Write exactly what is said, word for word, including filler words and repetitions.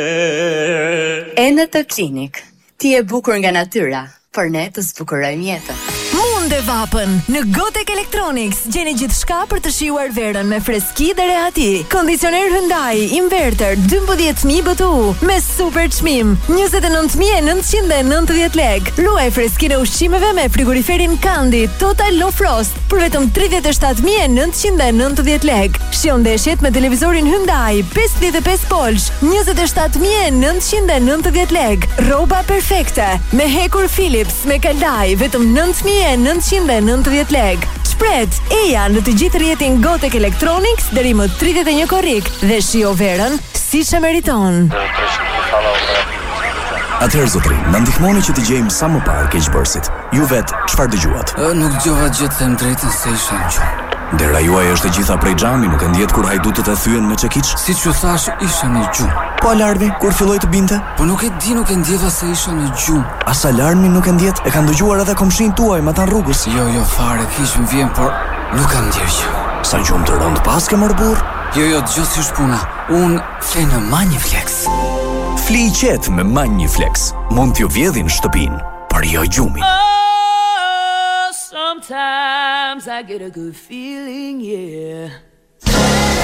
Enetë Klinik. Ti e bukur nga natyra, por ne të zbukurojmë jetën. Munde vapën në Gotek Electronics. Gjeni gjithçka për të shijuar verën me freski dhe rehati. Kondicioner Hyundai inverter dymbëdhjetë mijë B T U me super çmim njëzet e nëntë mijë e nëntëqind e nëntëdhjetë lekë. Luaj freskinë e ushqimeve me frigoriferin Kandi Total Low Frost për vetëm tridhjetë e shtatë mijë e nëntëqind e nëntëdhjetë lekë. Shijon ndeshjet me televizorin Hyundai pesëdhjetë e pesë polsh njëzet e shtatë mijë e nëntëqind e nëntëdhjetë lekë. Rroba perfekte me hekur Philips me kaldaj vetëm nëntë mijë e nëntëqind e nëntëdhjetë lekë. Shpret eja në të gjithë rrjetin Gotek Electronics deri më tridhjetë e një korrik dhe shijo verën siç e meriton. Atëherë zotri, na ndihmoni që të gjejmë sa më parë keqbërësit. Ju vet, çfarë dëgjuat? Nuk dëgjova gjë, them drejtën se isha në gjumë. Dera juaj është e gjitha prej xhami, nuk e ndjet kur hajdutët e thyen me çekiç? Siç u thash, isha në gjumë. Po alarmi kur filloi të binte? Po nuk e di, nuk e ndjeva se isha në gjumë. As alarmi nuk e ndjet? E kanë dëgjuar edhe komshin tuaj me ata rrugës? Jo, jo fare, kish më vjen, por nuk kam ndjer gjë. Sa gjumë të rënd pas ke mor burr? Jo, jo, dëgjoj si është puna. Un flej në Maniflex. Fli i qetë me Maniflex. Mund t'ju vjedhin shtëpinë, por jo gjumin. Sometimes I get a good feeling, yeah.